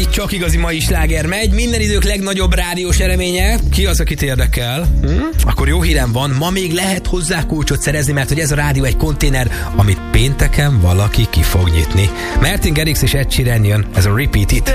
Csak igazi mai sláger megy, minden idők legnagyobb rádiós eredménye. Ki az, akit érdekel? Akkor jó hírem van, ma még lehet hozzá kulcsot szerezni, mert hogy ez a rádió egy konténer, amit pénteken valaki ki fog nyitni. Martin Garrix és Ed Sheeran jön, ez a Repeat It.